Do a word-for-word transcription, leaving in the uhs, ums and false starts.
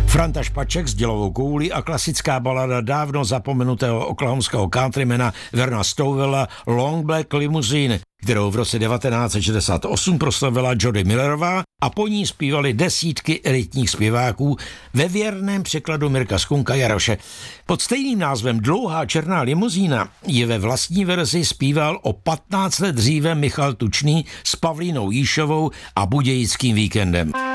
Franta Špaček s Dělovou koulí a klasická balada dávno zapomenutého oklahomského countrymana Verna Stovella Long Black Limousine, kterou v roce devatenáct set šedesát osm proslavila Jody Millerová a po ní zpívali desítky elitních zpěváků ve věrném překladu Mirka Skunka Jaroše. Pod stejným názvem Dlouhá černá limuzína je ve vlastní verzi zpíval o patnáct let dříve Michal Tučný s Pavlínou Jíšovou a Budějickým víkendem.